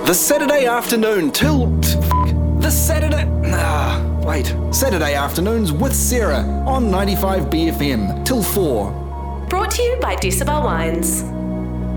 The Saturday afternoon Saturday afternoons with Sarah on 95 BFM till 4. Brought to you by Decibel Wines.